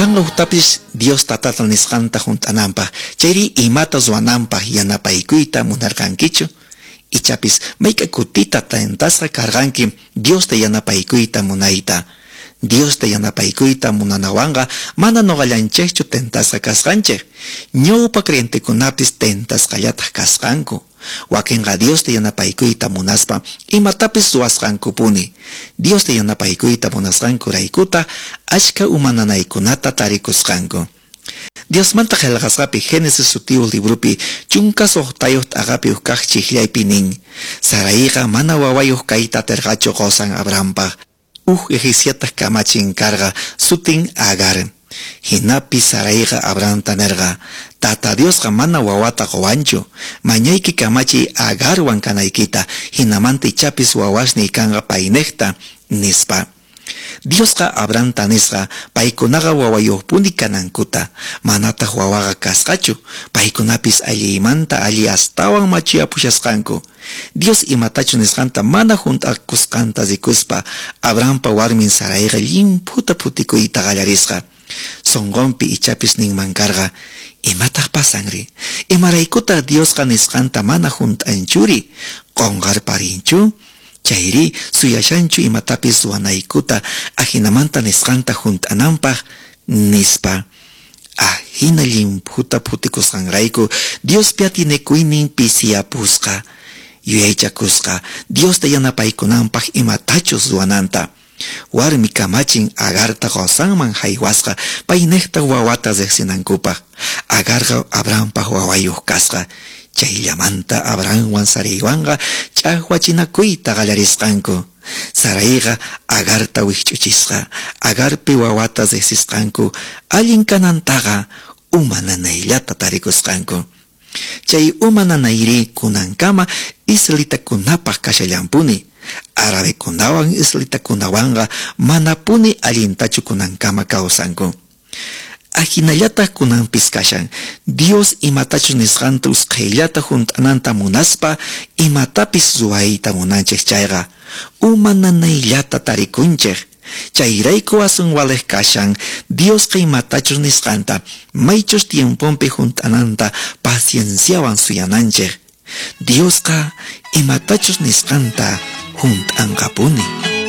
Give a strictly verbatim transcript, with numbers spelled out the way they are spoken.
Wanga utapis Dios tatata nisqanta juntanampa. Chayri imata zuanampa yanapaykuyta munarqankichu. Ichapis mayka kutita tentasqa karqanki Dios te yanapaykuyta munayta. Dios te yanapaykuyta munanawanga mana noqallanchikchu tentasqa kasqanchik. Ñawpa creentekunapis tentasqallataq kasqanku. Wakinqa Dios te yanapaykuyta munaspa imatapis suwasqankupuni. Dios te yanapaykuyta munasqanku raykuta ashka umananaykunata tarikusqanku. Dios manta qillqasqapi Génesis sutiul librupi chunka soqtayuq t'aqapi uqkaq chiklaypi nin Sarayqa mana wawayuq kayta terqachu qosan Abrahampaq uj egipciataq kamachin karqa sutin Agar. Hinapi Sarayqa Abrahamta nerqa tata Diosqa mana wawata qowanchu mañayki kamachi Agarwan kanaykita hinamanta ichapis wawasni kanqa paynekta nispa. Diosqa Abrahamta nisqa paykunaqa wawayuqpuni kanankuta manataq wawaqa kasqachu paykunapis alliymanta alli astawan machiyapushasqanku. Dios imatachu nisqanta mana junt'akusqanta rikuspa Abrahampa warmin Sarayqa llimputa putikuyta qallarisqa. Sonqonpi ichapis ninman karqa imataq pasanri imaraykuta Diosqa nisqanta mana junt'anchuri qonqarparinchu. Chayri suyashanchu imatapis suwanaykuta ajinamanta nisqanta junt'ananpaq nispa. Ajina llimputa putikusqanrayku Dios piatinekuynin pisiyapusqa yuyaychakusqa Dios te yanapaykunanpaq imatachu suwananta. Warmi kamachin Agarta qosanman haywasqa paynekta wawata riqsinankupaq. Agarqa Abrahampaq wawayuq kasqa. Chayllamanta Abrahamwan Saraywanqa ch'aqwachinakuyta qallarisqanku. Sarayqa Agarta wikch'uchisqa. Agarpi wawata riqsisqanku allin kanantaqa uma nanayllata tarikusqanku. Chay uma nanayri kunankama islitakunapaq kashallampuni. Arabikunawan islitakunawanqa manapuni allintachu kunankama kawsanku. Ajinallataq kunanpis kashan Dios imatachu nisqanta usqhayllata junt'ananta munaspa imatapis ruwayta munanchik chayqa uma nanayllata tarikunchik. Chayrayku asunwalej kashan Diosqa imatachu nisqanta maychus tiempompi junt'ananta pacienciawan suyananchik. Diosqa imatachus nisqanta junt'anqapuni.